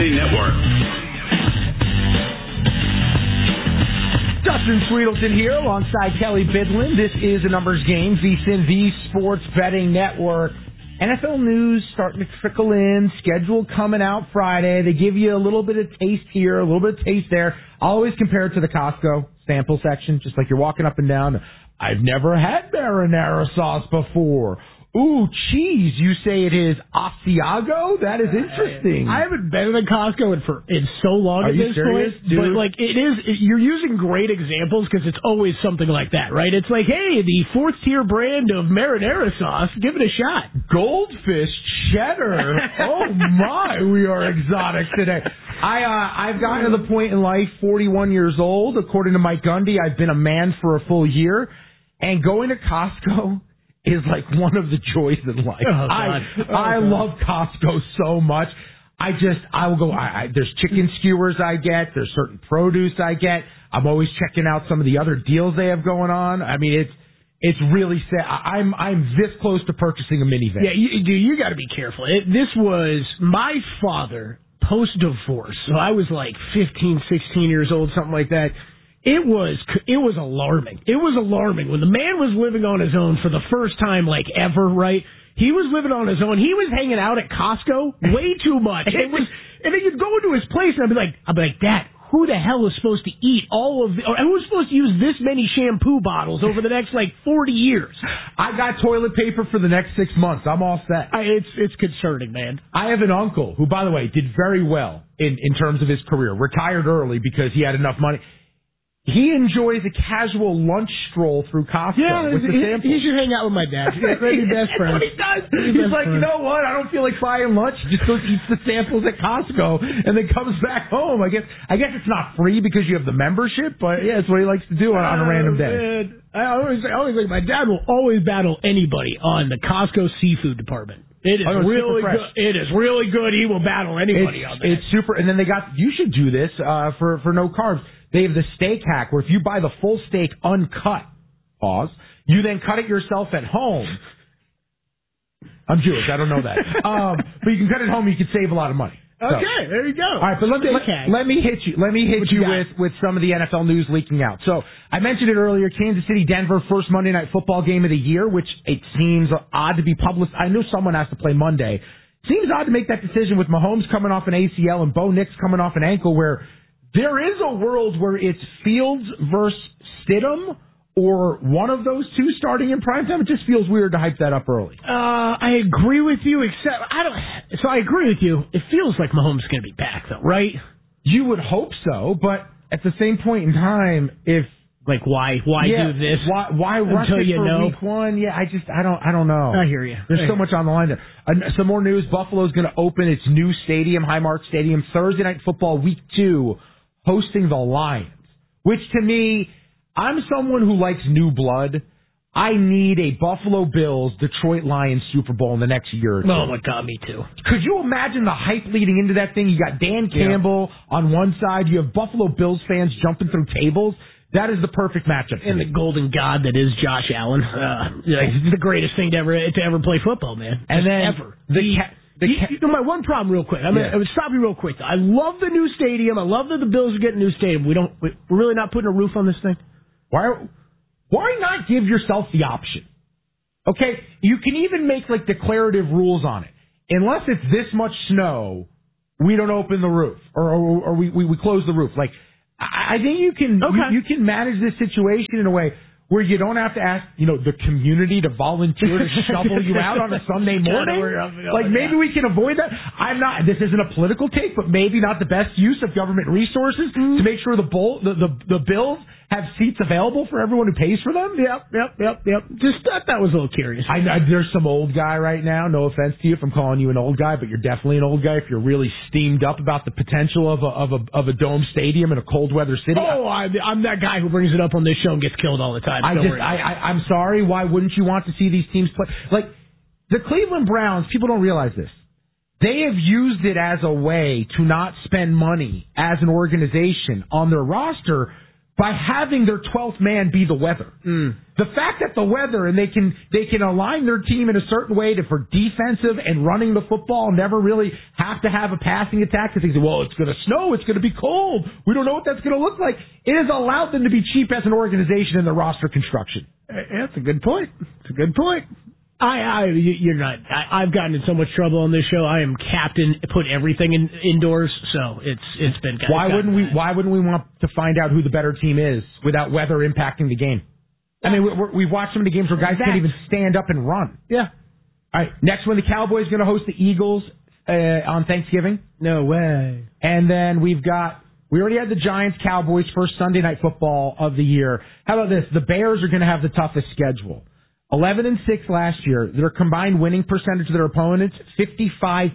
Betting Network. Justin Sweetleton here alongside Kelly Bidlin. This is a numbers game, VSiN, the Sports Betting Network. NFL news starting to trickle in, schedule coming out Friday. They give you a little bit of taste here, a little bit of taste there. I always compare it to the Costco sample section, just like you're walking up and down. I've never had marinara sauce before. Ooh, cheese. You say it is Asiago? That is interesting. I haven't been in Costco in so long at this point. But, you're using great examples because it's always something like that, right? It's like, hey, the fourth tier brand of marinara sauce, give it a shot. Goldfish cheddar. Oh, my, we are exotic today. I've gotten to the point in life, 41 years old. According to Mike Gundy, I've been a man for a full year. And going to Costco is like one of the joys in life. I love Costco so much. I will go, there's chicken skewers I get, there's certain produce I get. I'm always checking out some of the other deals they have going on. I mean, it's really sad. I'm this close to purchasing a minivan. Yeah, you got to be careful. This was my father post-divorce. So I was like 15, 16 years old, something like that. It was alarming. It was alarming when the man was living on his own for the first time, like ever, right? He was living on his own. He was hanging out at Costco way too much. And then you'd go into his place and I'd be like, Dad, who the hell is supposed to eat or who's supposed to use this many shampoo bottles over the next 40 years? I got toilet paper for the next 6 months. I'm all set. It's concerning, man. I have an uncle who, by the way, did very well in terms of his career. Retired early because he had enough money. He enjoys a casual lunch stroll through Costco with the samples. He should hang out with my dad. They're your best friends. He does. He's like, you know what? I don't feel like buying lunch. He just goes eats the samples at Costco and then comes back home. I guess it's not free because you have the membership, but yeah, it's what he likes to do on a random day. Man. I always think my dad will always battle anybody on the Costco seafood department. It is really good. It is really good. He will battle anybody on that. It's super. And then you should do this for no carbs. They have the steak hack where if you buy the full steak uncut, you then cut it yourself at home. I'm Jewish. I don't know that. But you can cut it at home. You can save a lot of money. Okay, there you go. All right, but let me hit you with some of the NFL news leaking out. So I mentioned it earlier, Kansas City, Denver, first Monday Night Football game of the year, which it seems odd to be published. I knew someone has to play Monday. Seems odd to make that decision with Mahomes coming off an ACL and Bo Nix coming off an ankle, where there is a world where it's Fields versus Stidham or one of those two starting in primetime. It just feels weird to hype that up early. I agree with you, so I agree with you. It feels like Mahomes is going to be back, though, right? You would hope so, but at the same point in time, if why do this? Why rush until it for week one? Yeah, I don't know. I hear you. There's so much on the line there. Some more news. Buffalo's going to open its new stadium, Highmark Stadium, Thursday Night Football Week 2, hosting the Lions, which to me, I'm someone who likes new blood. I need a Buffalo Bills, Detroit Lions Super Bowl in the next year or two. Oh, my God, me too. Could you imagine the hype leading into that thing? You got Dan Campbell on one side. You have Buffalo Bills fans jumping through tables. That is the perfect matchup. And the golden god that is Josh Allen. It's the greatest thing to ever play football, man. And then ever. My one problem, real quick. I would stop you real quick. I love the new stadium. I love that the Bills are getting a new stadium. We're really not putting a roof on this thing. Why not give yourself the option? Okay, you can even make declarative rules on it. Unless it's this much snow, we don't open the roof or we close the roof. I think you can you can manage this situation in a way where you don't have to ask, the community to volunteer to shovel you out on a Sunday morning. Maybe we can avoid that. This isn't a political take, but maybe not the best use of government resources to make sure the Bills have seats available for everyone who pays for them. Yep. Just thought that was a little curious. There's some old guy right now. No offense to you if I'm calling you an old guy, but you're definitely an old guy if you're really steamed up about the potential of a dome stadium in a cold weather city. Oh, I'm that guy who brings it up on this show and gets killed all the time. I'm sorry. Why wouldn't you want to see these teams play? The Cleveland Browns, people don't realize this. They have used it as a way to not spend money as an organization on their roster by having their 12th man be the weather. The fact that the weather, and they can align their team in a certain way for defensive and running the football, never really have to have a passing attack. Because they say, well, it's going to snow, it's going to be cold, we don't know what that's going to look like. It has allowed them to be cheap as an organization in their roster construction. That's a good point. It's a good point. You're not. I've gotten in so much trouble on this show. I am captain. Put everything indoors, so it's been. Why wouldn't we want to find out who the better team is without weather impacting the game? I mean, we've watched some of the games where guys can't even stand up and run. Yeah. All right. Next one, the Cowboys going to host the Eagles on Thanksgiving. No way. And then we already had the Giants Cowboys first Sunday night football of the year. How about this? The Bears are going to have the toughest schedule. 11-6 last year. Their combined winning percentage of their opponents, 55%.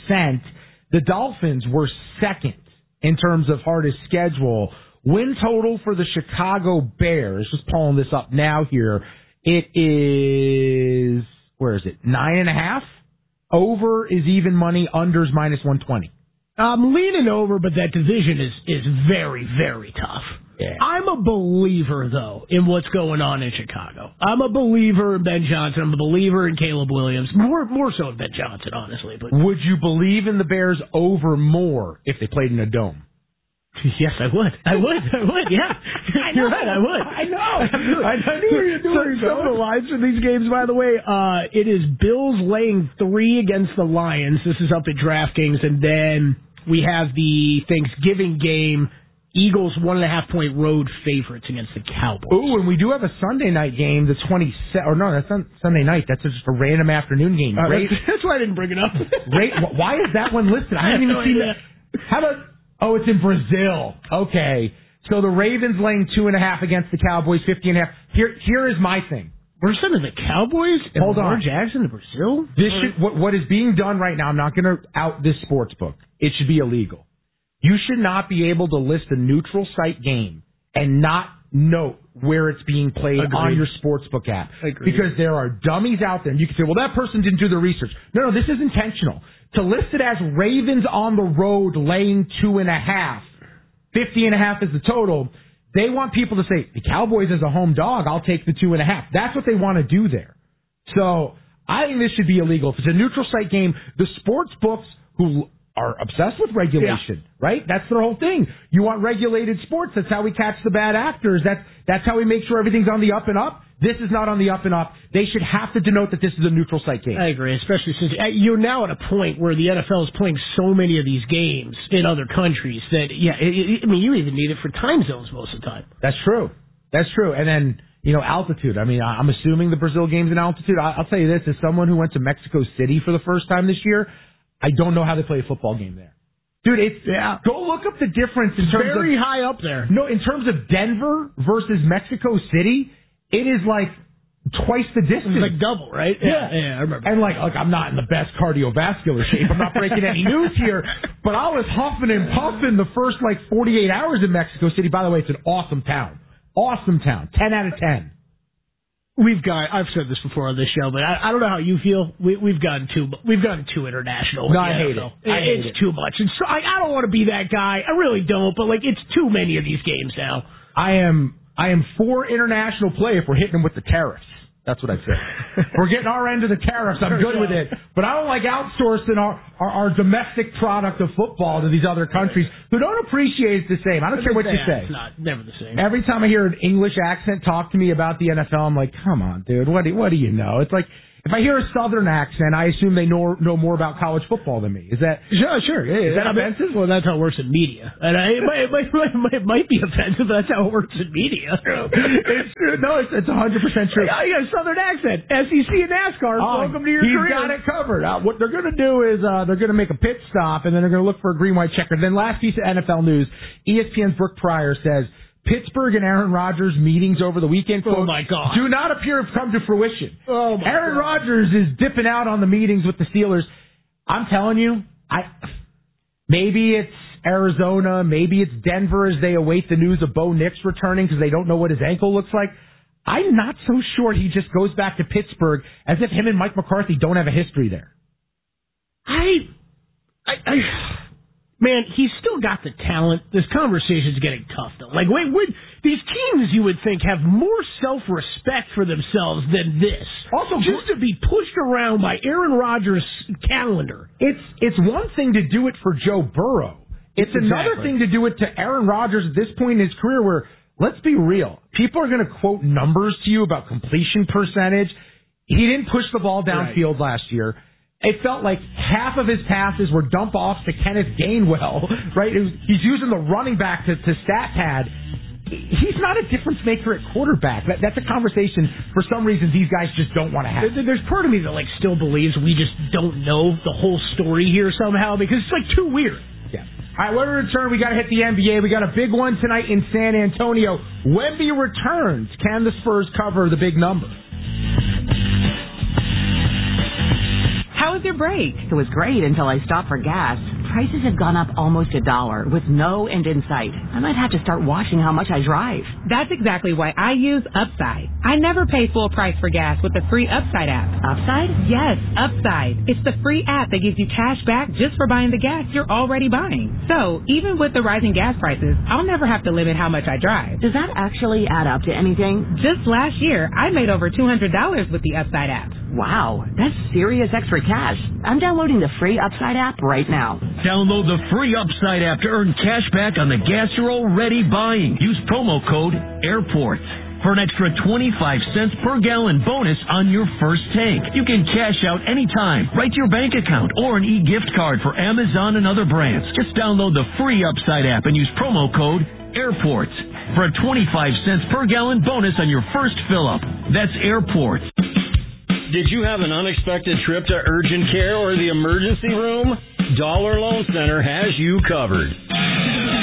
The Dolphins were second in terms of hardest schedule. Win total for the Chicago Bears, just pulling this up now here, it is, where is it, 9.5? Over is even money, under's minus 120. I'm leaning over, but that division is very, very tough. Yeah. I'm a believer, though, in what's going on in Chicago. I'm a believer in Ben Johnson. I'm a believer in Caleb Williams. More so in Ben Johnson, honestly. But would you believe in the Bears over more if they played in a dome? Yes, I would. Yeah. You're right, I would. I know. I knew where you're doing. Some of the lines for these games, by the way, it is Bills laying 3 against the Lions. This is up at DraftKings. And then we have the Thanksgiving game, Eagles 1.5-point road favorites against the Cowboys. Ooh, and we do have a Sunday night game, the 27th. Or no, that's not Sunday night. That's just a random afternoon game. That's why I didn't bring it up. Why is that one listed? I haven't even seen that. How about? Oh, it's in Brazil. Okay, so the Ravens laying 2.5 against the Cowboys, 50.5. Here is my thing. We're sending the Cowboys and Hold Lamar on. Jackson to Brazil. What is being done right now? I'm not going to out this sports book. It should be illegal. You should not be able to list a neutral site game and not note where it's being played on your sportsbook app. Agreed. Because there are dummies out there. And you can say, well, that person didn't do the research. No, this is intentional. To list it as Ravens on the road laying 2.5, 50.5 is the total. They want people to say, the Cowboys as a home dog, I'll take the 2.5. That's what they want to do there. So I think this should be illegal. If it's a neutral site game, the sports books who are obsessed with regulation, right? That's their whole thing. You want regulated sports. That's how we catch the bad actors. That's how we make sure everything's on the up and up. This is not on the up and up. They should have to denote that this is a neutral site game. I agree, especially since you're now at a point where the NFL is playing so many of these games in other countries that, you even need it for time zones most of the time. That's true. And then, altitude. I mean, I'm assuming the Brazil game's in altitude. I'll tell you this, as someone who went to Mexico City for the first time this year, I don't know how they play a football game there. Dude, go look up the difference in terms of... Very high up there. No, in terms of Denver versus Mexico City, it is like twice the distance. It's like double, right? Yeah, I remember. And like I'm not in the best cardiovascular shape. I'm not breaking any news here, but I was huffing and puffing the first 48 hours in Mexico City. By the way, it's an awesome town. Awesome town. 10 out of 10. I've said this before on this show, but I don't know how you feel. We've gotten too international. No, I hate it. It's too much. And so I don't want to be that guy. I really don't. But it's too many of these games now. I am for international play if we're hitting them with the tariffs. That's what I said. We're getting our end of the tariffs. I'm good with it. But I don't like outsourcing our domestic product of football to these other countries who don't appreciate it the same. I don't care what you say. It's never the same. Every time I hear an English accent talk to me about the NFL, I'm like, come on, dude. What do you know? It's like, if I hear a Southern accent, I assume they know more about college football than me. Is that sure? Yeah, is that offensive? Well, that's how it works in media, and it might be offensive, but that's how it works in media. It's 100% true. Yeah, you got a Southern accent. SEC and NASCAR. Welcome to your career. He's got it covered. What they're going to do is they're going to make a pit stop, and then they're going to look for a green-white checker. Then last piece of NFL news: ESPN's Brooke Pryor says Pittsburgh and Aaron Rodgers meetings over the weekend, quote, oh my God, do not appear to have come to fruition. Oh my Aaron God. Rodgers is dipping out on the meetings with the Steelers. I'm telling you, maybe it's Arizona, maybe it's Denver as they await the news of Bo Nix returning because they don't know what his ankle looks like. I'm not so sure he just goes back to Pittsburgh as if him and Mike McCarthy don't have a history there. Man, he's still got the talent. This conversation's getting tough, though. Like, these teams, you would think, have more self-respect for themselves than this. Also, just to be pushed around by Aaron Rodgers' calendar. It's one thing to do it for Joe Burrow. It's another thing to do it to Aaron Rodgers at this point in his career where, let's be real, people are going to quote numbers to you about completion percentage. He didn't push the ball downfield last year. It felt like half of his passes were dump offs to Kenneth Gainwell, right? He's using the running back to stat pad. He's not a difference maker at quarterback. That's a conversation for some reason these guys just don't want to have. There's part of me that still believes we just don't know the whole story here somehow because it's too weird. Yeah. All right, when we return, we got to hit the NBA. We got a big one tonight in San Antonio. Wemby returns. Can the Spurs cover the big number? How was your break? It was great until I stopped for gas. Prices have gone up almost $1 with no end in sight. I might have to start watching how much I drive. That's exactly why I use Upside. I never pay full price for gas with the free Upside app. Upside? Yes, Upside. It's the free app that gives you cash back just for buying the gas you're already buying. So, even with the rising gas prices, I'll never have to limit how much I drive. Does that actually add up to anything? Just last year, I made over $200 with the Upside app. Wow, that's serious extra cash. I'm downloading the free Upside app right now. Download the free Upside app to earn cash back on the gas you're already buying. Use promo code AIRPORT for an extra 25 cents per gallon bonus on your first tank. You can cash out anytime, right to your bank account, or an e-gift card for Amazon and other brands. Just download the free Upside app and use promo code AIRPORT for a 25 cents per gallon bonus on your first fill-up. That's AIRPORT. Did you have an unexpected trip to urgent care or the emergency room? Dollar Loan Center has you covered.